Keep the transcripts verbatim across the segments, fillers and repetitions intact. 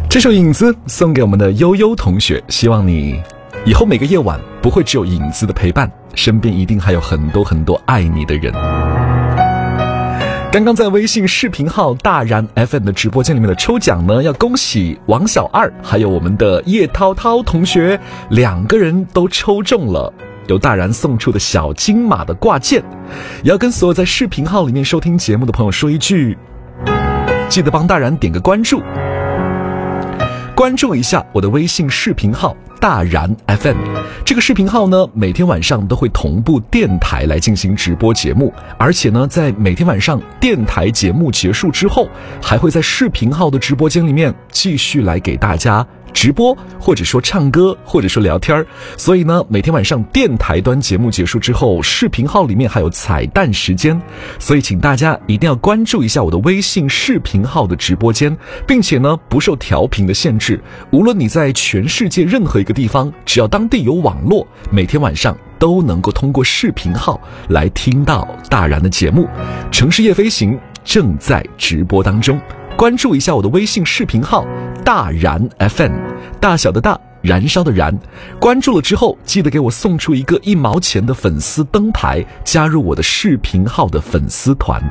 这首影子送给我们的悠悠同学，希望你以后每个夜晚不会只有影子的陪伴，身边一定还有很多很多爱你的人。刚刚在微信视频号大然 F M 的直播间里面的抽奖呢，要恭喜王小二还有我们的叶涛涛同学，两个人都抽中了由大然送出的小金马的挂件。也要跟所有在视频号里面收听节目的朋友说一句，记得帮大然点个关注，关注一下我的微信视频号大然 F M。 这个视频号呢，每天晚上都会同步电台来进行直播节目，而且呢，在每天晚上电台节目结束之后，还会在视频号的直播间里面继续来给大家直播，或者说唱歌，或者说聊天。所以呢，每天晚上电台端节目结束之后，视频号里面还有彩蛋时间，所以请大家一定要关注一下我的微信视频号的直播间，并且呢，不受调频的限制，无论你在全世界任何一个地方，只要当地有网络，每天晚上都能够通过视频号来听到大然的节目。城市夜飞行正在直播当中，关注一下我的微信视频号大然 F M， 大小的大，燃烧的燃。关注了之后，记得给我送出一个一毛钱的粉丝灯牌，加入我的视频号的粉丝团。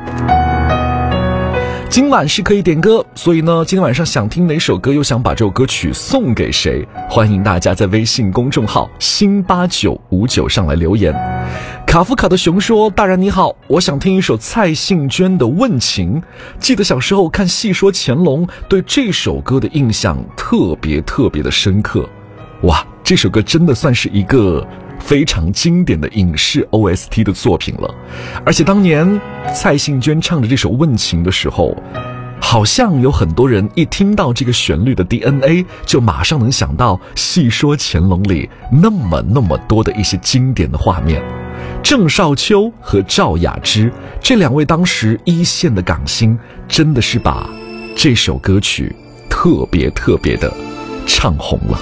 今晚是可以点歌，所以呢，今天晚上想听哪首歌，又想把这首歌曲送给谁，欢迎大家在微信公众号新八九五九上来留言。卡夫卡的熊说，大然你好，我想听一首蔡幸娟的《问情》。记得小时候看戏说乾隆，对这首歌的印象特别特别的深刻。哇，这首歌真的算是一个非常经典的影视 O S T 的作品了。而且当年蔡幸娟唱着这首《问情》的时候，好像有很多人一听到这个旋律的 D N A 就马上能想到戏说乾隆里那么那么多的一些经典的画面。郑少秋和赵雅芝这两位当时一线的港星，真的是把这首歌曲特别特别的唱红了。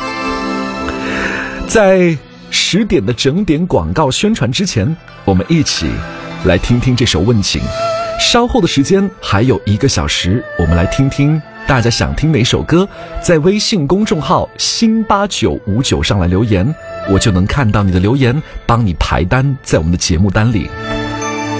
在十点的整点广告宣传之前，我们一起来听听这首《问情》。稍后的时间还有一个小时，我们来听听大家想听哪首歌，在微信公众号新八九五九上来留言，我就能看到你的留言，帮你排单在我们的节目单里。